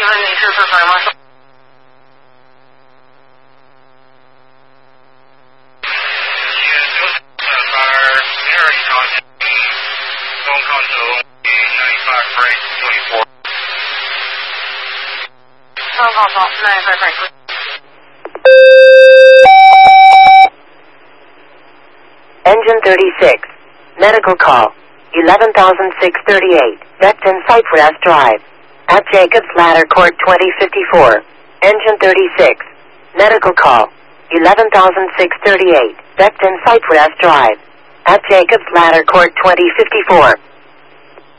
问你是自损吗？ Engine 36. Medical call. 11,638. Becton Cypress Drive. At Jacobs Ladder Court 2054. Engine 36. Medical call. 11,638. Becton Cypress Drive. At Jacobs Ladder Court 2054.